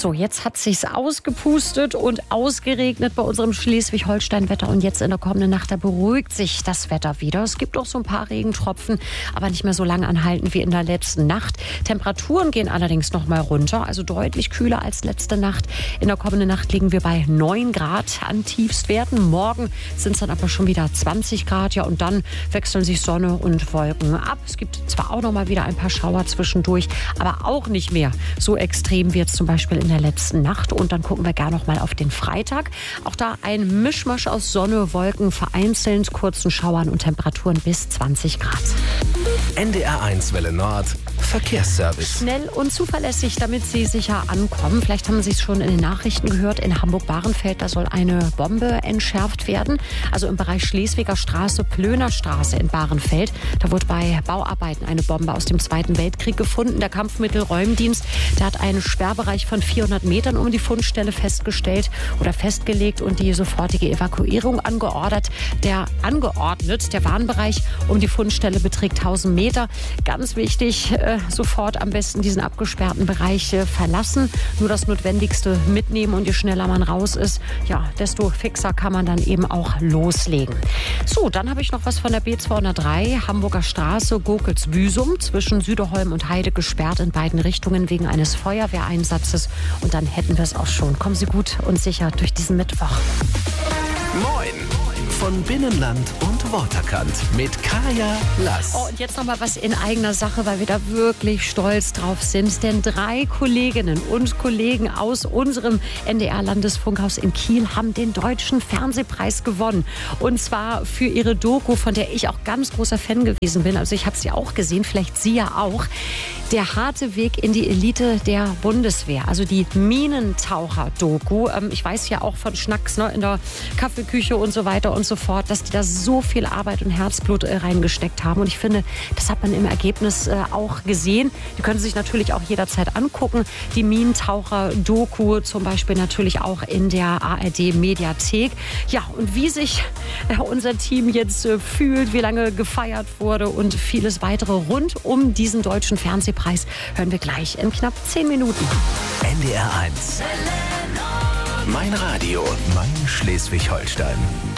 So, jetzt hat sich's ausgepustet und ausgeregnet bei unserem Schleswig-Holstein-Wetter. Und jetzt in der kommenden Nacht, da beruhigt sich das Wetter wieder. Es gibt auch so ein paar Regentropfen, aber nicht mehr so lang anhaltend wie in der letzten Nacht. Temperaturen gehen allerdings noch mal runter, also deutlich kühler als letzte Nacht. In der kommenden Nacht liegen wir bei 9 Grad an Tiefstwerten. Morgen sind es dann aber schon wieder 20 Grad. Ja, und dann wechseln sich Sonne und Wolken ab. Es gibt zwar auch noch mal wieder ein paar Schauer zwischendurch, aber auch nicht mehr so extrem wie jetzt zum Beispiel in der letzten Nacht. Und dann gucken wir gerne noch mal auf den Freitag. Auch da ein Mischmasch aus Sonne, Wolken, vereinzelt kurzen Schauern und Temperaturen bis 20 Grad. NDR1 Welle Nord, Verkehrsservice. Schnell und zuverlässig, damit Sie sicher ankommen. Vielleicht haben Sie es schon in den Nachrichten gehört. In Hamburg-Bahrenfeld, da soll eine Bombe entschärft werden. Also im Bereich Schleswiger Straße, Plöner Straße in Bahrenfeld. Da wurde bei Bauarbeiten eine Bombe aus dem Zweiten Weltkrieg gefunden. Der Kampfmittelräumdienst, der hat einen Sperrbereich von 400 Metern um die Fundstelle festgelegt und die sofortige Evakuierung angeordnet. Der Warnbereich um die Fundstelle beträgt 1000 Meter. Ganz wichtig, sofort am besten diesen abgesperrten Bereich verlassen. Nur das Notwendigste mitnehmen und je schneller man raus ist, ja, desto fixer kann man dann eben auch loslegen. So, dann habe ich noch was von der B203, Hamburger Straße, Gokels-Büsum, zwischen Süderholm und Heide gesperrt in beiden Richtungen wegen eines Feuerwehreinsatzes. Und dann hätten wir es auch schon. Kommen Sie gut und sicher durch diesen Mittwoch. Moin von Binnenland und Waterkant mit Kaya Lass. Oh, und jetzt noch mal was in eigener Sache, weil wir da wirklich stolz drauf sind. Denn 3 Kolleginnen und Kollegen aus unserem NDR-Landesfunkhaus in Kiel haben den Deutschen Fernsehpreis gewonnen. Und zwar für ihre Doku, von der ich auch ganz großer Fan gewesen bin. Also ich habe sie auch gesehen, vielleicht Sie ja auch. Der harte Weg in die Elite der Bundeswehr, also die Minentaucher-Doku. Ich weiß ja auch von Schnacks, ne, in der Kaffeeküche und so weiter und so fort, dass die da so viel Arbeit und Herzblut reingesteckt haben. Und ich finde, das hat man im Ergebnis auch gesehen. Die können Sie sich natürlich auch jederzeit angucken. Die Minentaucher-Doku zum Beispiel natürlich auch in der ARD-Mediathek. Ja, und wie sich unser Team jetzt fühlt, wie lange gefeiert wurde und vieles weitere rund um diesen deutschen Fernsehpreis hören wir gleich in knapp 10 Minuten. NDR1. Mein Radio, mein Schleswig-Holstein.